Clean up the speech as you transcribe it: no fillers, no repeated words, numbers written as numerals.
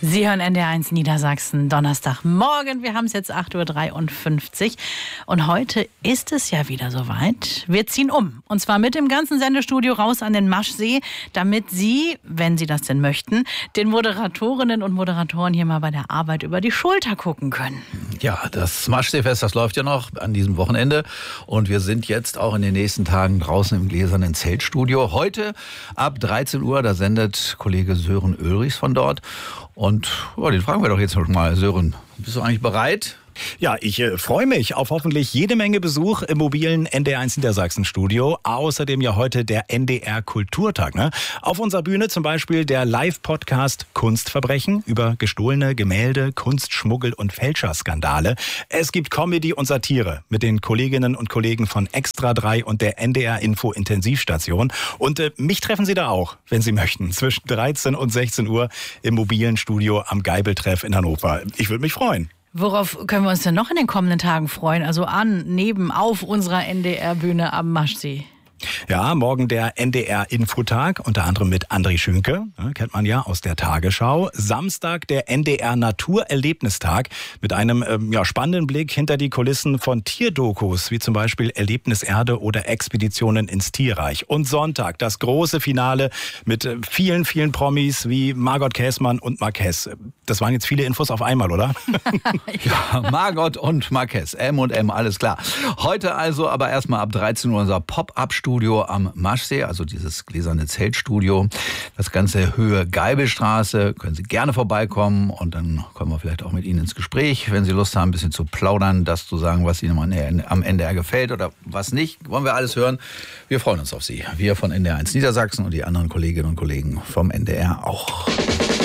Sie hören NDR1 Niedersachsen, Donnerstagmorgen. Wir haben es jetzt 8:53 Uhr und heute ist es ja wieder soweit. Wir ziehen um und zwar mit dem ganzen Sendestudio raus an den Maschsee, damit Sie, wenn Sie das denn möchten, den Moderatorinnen und Moderatoren hier mal bei der Arbeit über die Schulter gucken können. Ja, das Maschseefest, das läuft ja noch an diesem Wochenende und wir sind jetzt auch in den nächsten Tagen draußen im gläsernen Zeltstudio. Heute ab 13 Uhr, da sendet Kollege Sören Ulrichs von dort. Und den fragen wir doch jetzt mal, Sören, bist du eigentlich bereit? Ja, ich freue mich auf hoffentlich jede Menge Besuch im mobilen NDR1 Niedersachsen-Studio. Außerdem ja heute der NDR Kulturtag. Ne? Auf unserer Bühne zum Beispiel der Live-Podcast Kunstverbrechen über gestohlene Gemälde, Kunstschmuggel und Fälscherskandale. Es gibt Comedy und Satire mit den Kolleginnen und Kollegen von Extra 3 und der NDR Info Intensivstation. Und mich treffen Sie da auch, wenn Sie möchten, zwischen 13 und 16 Uhr im mobilen Studio am Geibeltreff in Hannover. Ich würde mich freuen. Worauf können wir uns denn noch in den kommenden Tagen freuen? Also auf unserer NDR-Bühne am Maschsee. Ja, morgen der NDR-Infotag, unter anderem mit André Schünke, kennt man ja aus der Tagesschau. Samstag der NDR-Naturerlebnistag mit einem spannenden Blick hinter die Kulissen von Tierdokus, wie zum Beispiel Erlebnis Erde oder Expeditionen ins Tierreich. Und Sonntag das große Finale mit vielen, vielen Promis wie Margot Käßmann und Marquez. Das waren jetzt viele Infos auf einmal, oder? Ja, Margot und Marquez, M&M, alles klar. Heute also aber erstmal ab 13 Uhr unser Pop-Up-Studio am Maschsee, also dieses gläserne Zeltstudio. Das Ganze Höhe Geibelstraße. Können Sie gerne vorbeikommen und dann kommen wir vielleicht auch mit Ihnen ins Gespräch, wenn Sie Lust haben, ein bisschen zu plaudern, das zu sagen, was Ihnen am NDR gefällt oder was nicht. Wollen wir alles hören. Wir freuen uns auf Sie. Wir von NDR1 Niedersachsen und die anderen Kolleginnen und Kollegen vom NDR auch.